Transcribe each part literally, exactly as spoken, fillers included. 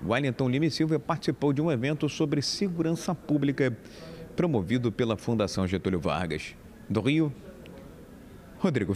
Wellington Lima e Silva participou de um evento sobre segurança pública promovido pela Fundação Getúlio Vargas. Do Rio, Rodrigo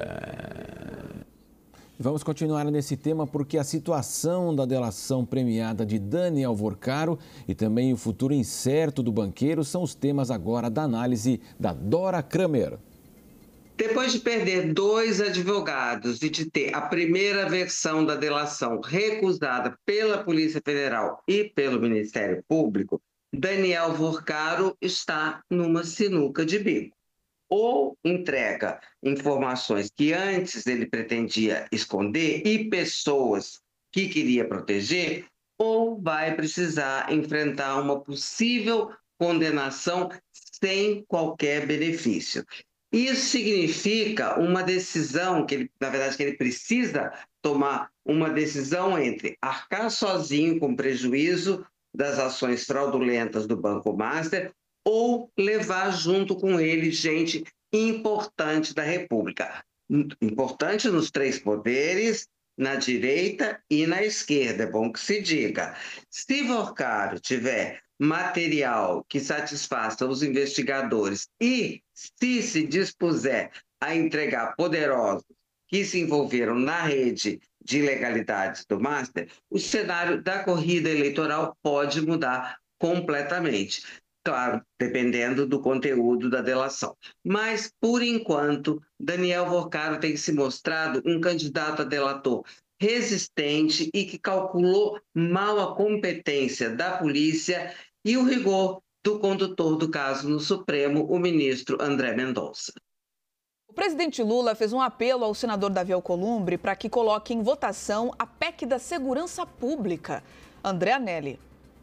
Viega. Vamos continuar nesse tema porque a situação da delação premiada de Daniel Vorcaro e também o futuro incerto do banqueiro são os temas agora da análise da Dora Kramer. Depois de perder dois advogados e de ter a primeira versão da delação recusada pela Polícia Federal e pelo Ministério Público, Daniel Vorcaro está numa sinuca de bico. Ou entrega informações que antes ele pretendia esconder e pessoas que queria proteger, ou vai precisar enfrentar uma possível condenação sem qualquer benefício. Isso significa uma decisão, que ele, na verdade, que ele precisa tomar uma decisão entre arcar sozinho com prejuízo das ações fraudulentas do Banco Master ou levar junto com ele gente importante da República. Importante nos três poderes, na direita e na esquerda, é bom que se diga. Se Vorcaro tiver material que satisfaça os investigadores e se se dispuser a entregar poderosos que se envolveram na rede de ilegalidades do Master, o cenário da corrida eleitoral pode mudar completamente. Claro, dependendo do conteúdo da delação. Mas, por enquanto, Daniel Vorcaro tem se mostrado um candidato a delator resistente e que calculou mal a competência da polícia e o rigor do condutor do caso no Supremo, o ministro André Mendonça. O presidente Lula fez um apelo ao senador Davi Alcolumbre para que coloque em votação a P E C da Segurança Pública. André Anelli.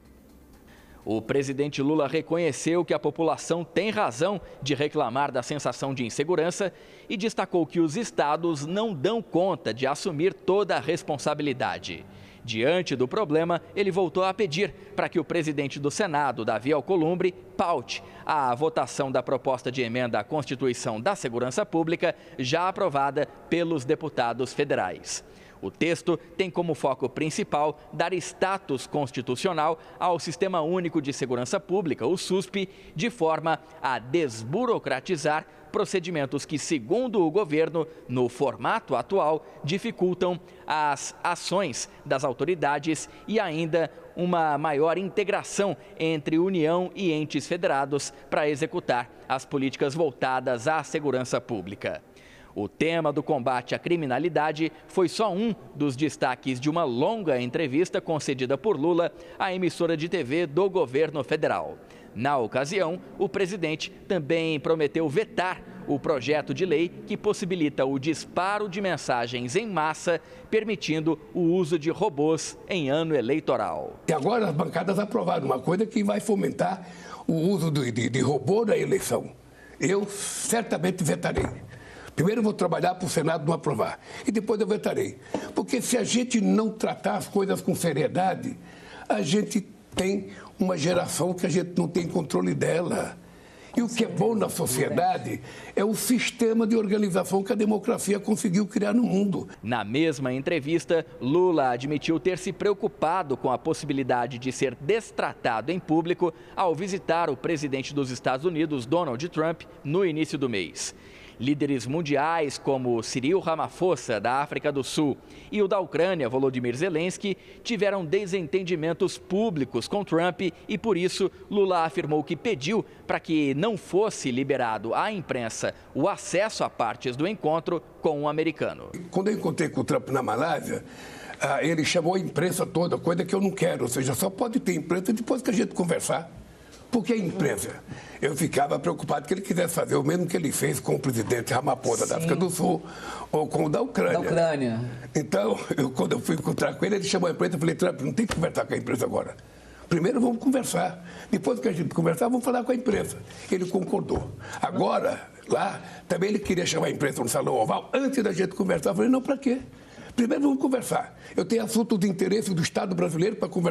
O presidente Lula reconheceu que a população tem razão de reclamar da sensação de insegurança e destacou que os estados não dão conta de assumir toda a responsabilidade. Diante do problema, ele voltou a pedir para que o presidente do Senado, Davi Alcolumbre, paute a votação da proposta de emenda à Constituição da Segurança Pública, já aprovada pelos deputados federais. O texto tem como foco principal dar status constitucional ao Sistema Único de Segurança Pública, o SUSP, de forma a desburocratizar procedimentos que, segundo o governo, no formato atual, dificultam as ações das autoridades e ainda uma maior integração entre União e entes federados para executar as políticas voltadas à segurança pública. O tema do combate à criminalidade foi só um dos destaques de uma longa entrevista concedida por Lula à emissora de T V do governo federal. Na ocasião, o presidente também prometeu vetar o projeto de lei que possibilita o disparo de mensagens em massa, permitindo o uso de robôs em ano eleitoral. E agora as bancadas aprovaram uma coisa que vai fomentar o uso de, de, de robô na eleição. Eu certamente vetarei. Primeiro eu vou trabalhar para o Senado não aprovar e depois eu vetarei. Porque se a gente não tratar as coisas com seriedade, a gente tem uma geração que a gente não tem controle dela. E o que é bom na sociedade é o sistema de organização que a democracia conseguiu criar no mundo. Na mesma entrevista, Lula admitiu ter se preocupado com a possibilidade de ser destratado em público ao visitar o presidente dos Estados Unidos, Donald Trump, no início do mês. Líderes mundiais como Cyril Ramaphosa, da África do Sul, e o da Ucrânia, Volodymyr Zelensky, tiveram desentendimentos públicos com Trump e, por isso, Lula afirmou que pediu para que não fosse liberado à imprensa o acesso a partes do encontro com o americano. Quando eu encontrei com o Trump na Malásia, ele chamou a imprensa toda, coisa que eu não quero, ou seja, só pode ter imprensa depois que a gente conversar. Por que a imprensa? Eu ficava preocupado que ele quisesse fazer o mesmo que ele fez com o presidente Ramaphosa da África do Sul ou com o da Ucrânia. Da Ucrânia. Então, eu, quando eu fui encontrar com ele, ele chamou a imprensa e falei, Trump, não tem que conversar com a imprensa agora. Primeiro vamos conversar. Depois que a gente conversar, vamos falar com a imprensa. Ele concordou. Agora, lá, também ele queria chamar a imprensa no Salão Oval. Antes da gente conversar, eu falei, não, para quê? Primeiro vamos conversar. Eu tenho assuntos de interesse do Estado brasileiro para conversar.